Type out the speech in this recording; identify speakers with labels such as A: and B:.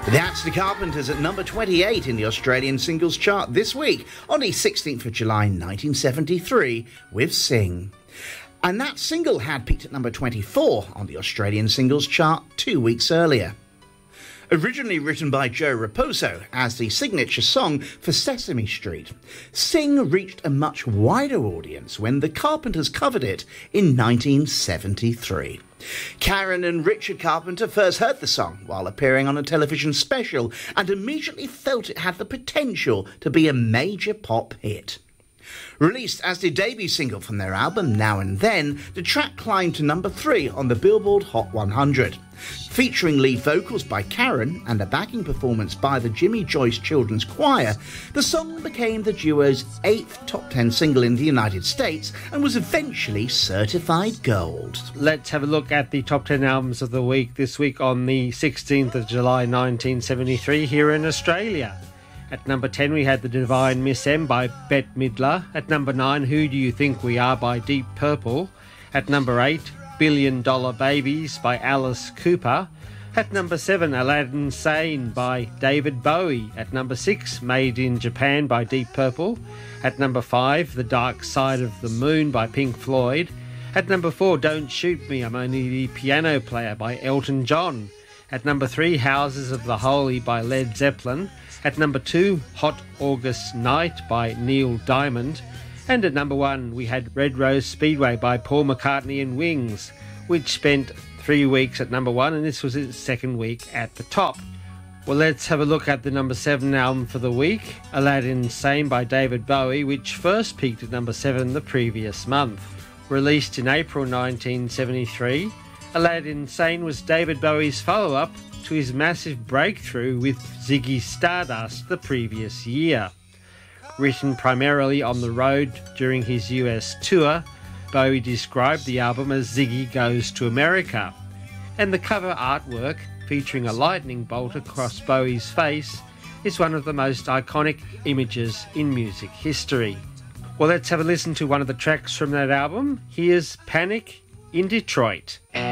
A: That's the Carpenters at number 28 in the Australian singles chart this week on the 16th of July 1973 with Sing. And that single had peaked at number 24 on the Australian singles chart 2 weeks earlier. Originally written by Joe Raposo as the signature song for Sesame Street, Sing reached a much wider audience when the Carpenters covered it in 1973. Karen and Richard Carpenter first heard the song while appearing on a television special and immediately felt it had the potential to be a major pop hit. Released as the debut single from their album Now and Then, the track climbed to number 3 on the Billboard Hot 100. Featuring lead vocals by Karen and a backing performance by the Jimmy Joyce Children's Choir, the song became the duo's 8th top 10 single in the United States and was eventually certified gold.
B: Let's have a look at the top 10 albums of the week this week on the 16th of July 1973 here in Australia. At number 10 we had The Divine Miss M by Bette Midler. At number 9, Who Do You Think We Are by Deep Purple. At number 8, Billion Dollar Babies by Alice Cooper. At number 7, Aladdin Sane by David Bowie. At number 6, Made in Japan by Deep Purple. At number 5, The Dark Side of the Moon by Pink Floyd. At number 4, Don't Shoot Me, I'm Only the Piano Player by Elton John. At number 3, Houses of the Holy by Led Zeppelin. At number 2, Hot August Night by Neil Diamond. And at number 1, we had Red Rose Speedway by Paul McCartney and Wings, which spent 3 weeks at number 1, and this was its second week at the top. Well, let's have a look at the number 7 album for the week, Aladdin Sane by David Bowie, which first peaked at number 7 the previous month. Released in April 1973, Aladdin Sane was David Bowie's follow-up to his massive breakthrough with Ziggy Stardust the previous year. Written primarily on the road during his US tour, Bowie described the album as Ziggy Goes to America, and the cover artwork, featuring a lightning bolt across Bowie's face, is one of the most iconic images in music history. Well, let's have a listen to one of the tracks from that album. Here's Panic in Detroit.